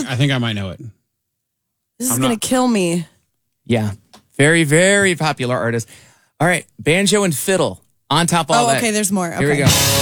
I think I might know it. This is going to kill me. Yeah. Very, very popular artist. All right. Banjo and fiddle on top of all that. Okay, there's more. Okay. Here we go.